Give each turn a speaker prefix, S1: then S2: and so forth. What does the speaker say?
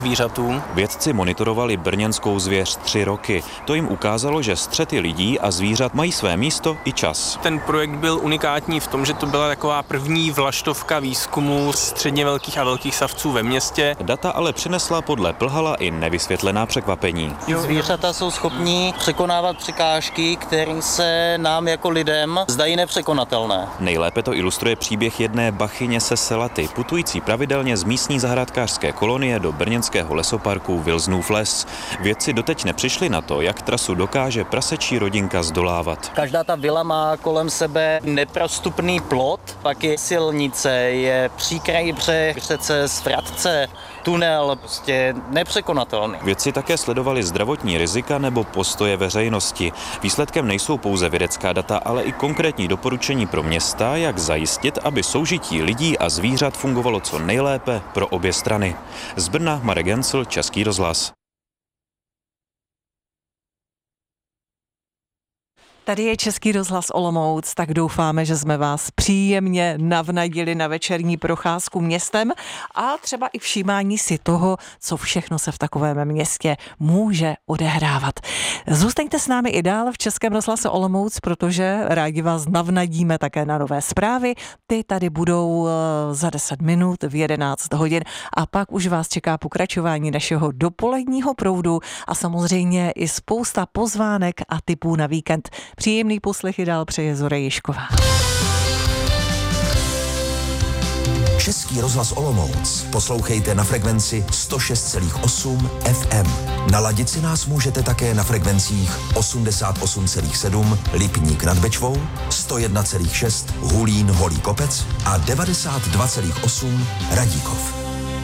S1: zvířatům.
S2: Vědci monitorovali brněnskou zvěř 3 roky. To jim ukázalo, že střety lidí a zvířat mají své místo i čas.
S1: Ten projekt byl unikátní v tom, že to byla taková první vlaštovka výzkumu středně velkých a velkých savců ve městě.
S2: Data ale přinesla podle Plhala i nevysvětlená překvapení.
S3: Zvířata jsou schopní překonávat překážky, které se nám jako lidem zdají nepřekonatelné.
S2: Nejlépe to ilustruje příběh jedné bachyně se Selaty, putující pravidelně z místní zahrádkářské kolonie do brněnského lesoparku Vilsnův les. Vědci doteď nepřišli na to, jak trasu dokáže prasečí rodinka zdolávat.
S3: Každá ta vila má kolem sebe neprostupný plot, pak je silnice, je příkraj břeh, přeces, vratce, tunel, prostě nepřekonatelný.
S2: Vědci také sledovali zdravotní rizika nebo postoje veřejnosti. Výsledkem nejsou pouze vědecká data, ale i konkrétní doporučení pro města, jak zajistit, aby soužití lidí a zvířat fungovalo co nejlépe pro obě strany. Z Brna Marek Gencl, Český rozhlas.
S4: Tady je Český rozhlas Olomouc, tak doufáme, že jsme vás příjemně navnadili na večerní procházku městem a třeba i všímání si toho, co všechno se v takovém městě může odehrávat. Zůstaňte s námi i dál v Českém rozhlase Olomouc, protože rádi vás navnadíme také na nové zprávy. Ty tady budou za 10 minut v 11 hodin a pak už vás čeká pokračování našeho dopoledního proudu a samozřejmě i spousta pozvánek a tipů na víkend. Příjemný poslechy dál přeje Zora Jižková.
S5: Český rozhlas Olomouc poslouchejte na frekvenci 106,8 FM. Naladit si nás můžete také na frekvencích 88,7 Lipník nad Bečvou, 101,6 Hulín Holý Kopec a 92,8 Radíkov.